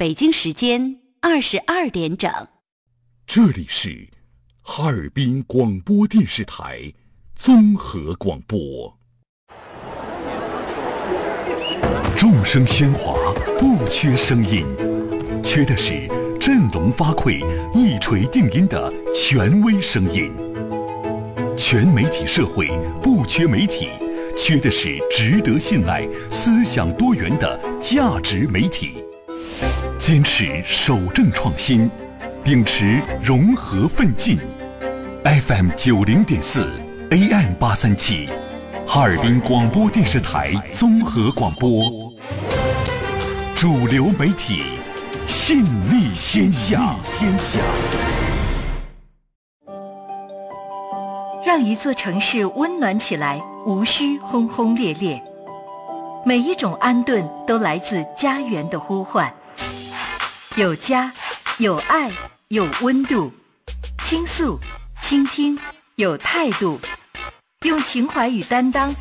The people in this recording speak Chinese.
北京时间22点整。 这里是哈尔滨广播电视台综合广播。众声喧哗，不缺声音，缺的是振聋发聩、一锤定音的权威声音。全媒体社会不缺媒体，缺的是值得信赖、思想多元的价值媒体。坚持守正创新，秉持融合奋进。FM 90.4 AM 837，哈尔滨广播电视台综合广播，主流媒体，信力天下。 让一座城市温暖起来，无需轰轰烈烈。每一种安顿都来自家园的呼唤。有家，有爱，有温度，倾诉，倾听，有态度，用情怀与担当